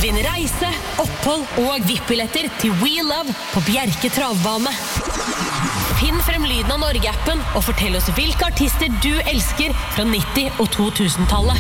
Vinn reise, opphold og VIP-billetter til We Love på Bjerke Travbane. Finn frem lyden av Norge-appen og fortell oss hvilke artister du elsker fra 90- og 2000-tallet.